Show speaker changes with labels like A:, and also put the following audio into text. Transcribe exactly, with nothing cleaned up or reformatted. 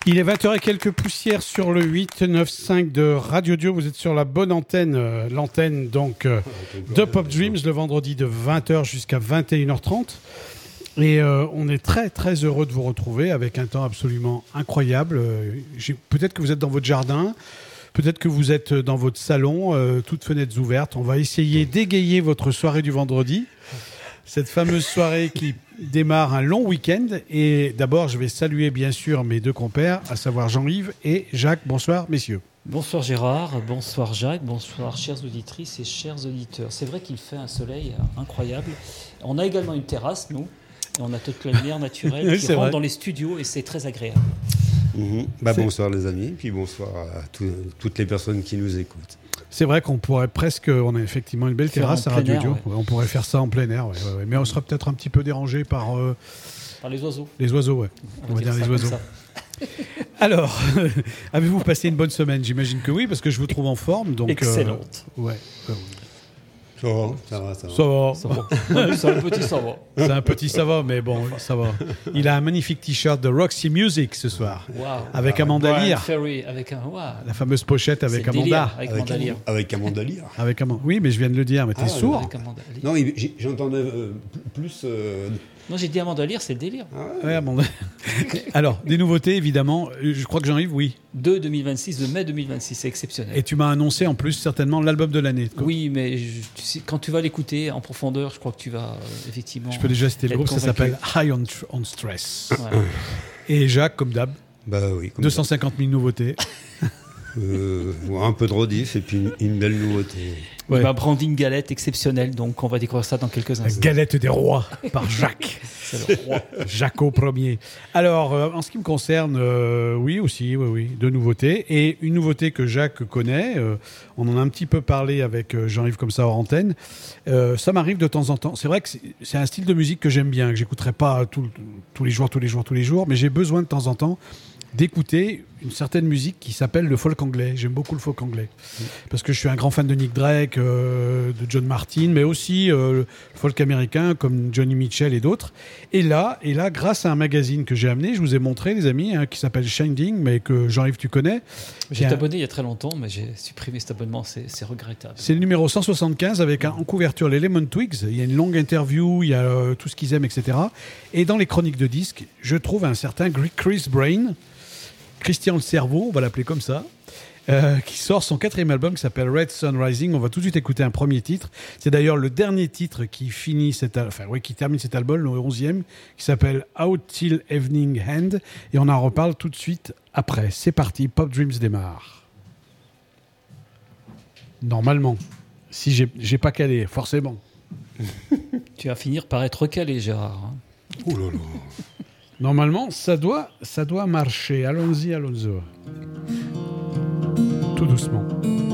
A: Il est vingt heures et quelques poussières sur le huit neuf cinq de Radio Dio. Vous êtes sur la bonne antenne, euh, l'antenne donc euh, de Pop Dreams, le vendredi de vingt heures jusqu'à vingt et une heures trente. Et euh, on est très très heureux de vous retrouver avec un temps absolument incroyable. Euh, j'ai, peut-être que vous êtes dans votre jardin, peut-être que vous êtes dans votre salon, euh, toutes fenêtres ouvertes. On va essayer d'égayer votre soirée du vendredi. Cette fameuse soirée qui démarre un long week-end. Et d'abord, je vais saluer bien sûr mes deux compères, à savoir Jean-Yves et Jacques. Bonsoir, messieurs.
B: Bonsoir Gérard, bonsoir Jacques, bonsoir chères auditrices et chers auditeurs. C'est vrai qu'il fait un soleil incroyable. On a également une terrasse, nous, et on a toute la lumière naturelle
A: oui,
B: qui rentre
A: vrai.
B: dans les studios et c'est très agréable.
C: Mmh. Bah, bonsoir les amis, puis bonsoir à tout, toutes les personnes qui nous écoutent.
A: C'est vrai qu'on pourrait presque, on a effectivement une belle
B: Faire
A: terrasse
B: en
A: à Radio
B: plein
A: Dio.
B: air, ouais.
A: Ouais, on pourrait faire ça en plein air, ouais, ouais, ouais. Mais on sera peut-être un petit peu dérangé par euh,
B: Par les oiseaux.
A: les oiseaux, ouais. On, va dire,
B: ça
A: les
B: comme
A: oiseaux.
B: ça.
A: Alors, avez-vous passé une bonne semaine? J'imagine que oui, parce que je vous trouve en forme. Donc,
B: Excellente.
A: Euh, ouais.
C: Ça va, ça va, ça va.
A: Ça va.
B: Ça va. C'est un petit ça va.
A: C'est un petit ça va, mais bon, ça va. Il a un magnifique t-shirt de Roxy Music ce soir,
B: Wow.
A: avec Amanda
B: Brian
A: Lear,
B: Ferry avec un wow.
A: la fameuse pochette avec
B: C'est le délire,
A: Amanda.
B: avec
C: Avec,
B: Amanda Lear.
C: avec Amanda Lear.
A: Avec Amanda. Oui, mais je viens de le dire, mais t'es
C: Ah,
A: sourd.
B: Avec Amanda Lear.
C: Non, il- j'ai- j'entendais euh, plus. euh,
B: Non, j'ai dit Amanda Lear, c'est le délire.
C: ah ouais.
A: Ouais, Amanda. Alors, des nouveautés, évidemment. Je crois que Jean-Yves, oui.
B: deux deux mille vingt-six, de mai deux mille vingt-six, c'est exceptionnel.
A: Et tu m'as annoncé en plus certainement l'album de l'année.
B: Oui, mais je- tu sais, quand tu vas l'écouter en profondeur, je crois que tu vas euh, effectivement.
A: Je peux déjà citer le
B: être
A: groupe, ça
B: convaincu.
A: s'appelle High on, on Stress.
B: Voilà.
A: Et Jacques, comme d'hab,
C: Bah oui, comme
A: deux cent cinquante mille nouveautés.
C: ça. Euh, un peu de rediff et puis une, une belle nouveauté.
A: Ouais.
B: Ma branding galette exceptionnelle, donc on va découvrir ça dans quelques
A: La
B: instants.
A: galette des rois par Jacques.
B: C'est le roi.
A: Jaco premier. Alors, euh, en ce qui me concerne, euh, oui aussi, oui, oui, deux nouveautés. Et une nouveauté que Jacques connaît, euh, on en a un petit peu parlé avec euh, Jean-Yves comme ça hors antenne. Euh, ça m'arrive de temps en temps. C'est vrai que c'est, c'est un style de musique que j'aime bien, que j'écouterai pas tout- tous les jours, tous les jours, tous les jours, mais j'ai besoin de temps en temps d'écouter une certaine musique qui s'appelle le folk anglais. J'aime beaucoup le folk anglais. Parce que je suis un grand fan de Nick Drake, euh, de John Martyn, mais aussi euh, le folk américain comme Johnny Mitchell et d'autres. Et là, et là, grâce à un magazine que j'ai amené, je vous ai montré, les amis, hein, qui s'appelle Shining, mais que Jean-Yves, tu connais.
B: J'ai
A: Bien.
B: été abonné il y a très longtemps, mais j'ai supprimé cet abonnement, c'est, c'est regrettable.
A: C'est le numéro cent soixante-quinze avec un, en couverture les Lemon Twigs. Il y a une longue interview, il y a euh, tout ce qu'ils aiment, et cetera. Et dans les chroniques de disques, je trouve un certain Chris Brain, Christian le Cerveau, on va l'appeler comme ça, euh, qui sort son quatrième album qui s'appelle Red Sun Rising. On va tout de suite écouter un premier titre. C'est d'ailleurs le dernier titre qui finit cet al- enfin, oui, qui termine cet album, le onzième, qui s'appelle Out Till Evening End. Et on en reparle tout de suite après. C'est parti, Pop Dreams démarre. Normalement, si j'ai, j'ai pas calé, forcément.
B: Tu vas finir par être recalé, Gérard. hein.
C: Oh là là.
A: Normalement, ça doit, ça doit marcher. Allons-y, allons-y. Tout doucement.